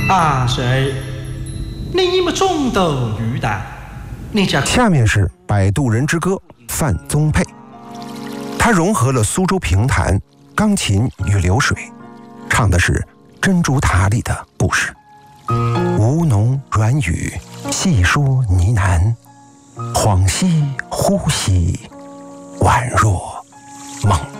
啊，谁？你们中斗鱼蛋，你家。 下面是《摆渡人之歌》范宗沛，他融合了苏州评弹、钢琴与流水，唱的是珍珠塔里的故事。吴侬软语，细说呢喃，恍兮呼吸，宛若梦。